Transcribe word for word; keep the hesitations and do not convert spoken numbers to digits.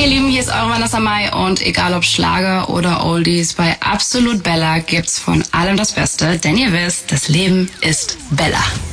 Hey ihr Lieben, hier ist eure Vanessa Mai und egal ob Schlager oder Oldies, bei Absolut Bella gibt's von allem das Beste, denn ihr wisst, das Leben ist Bella.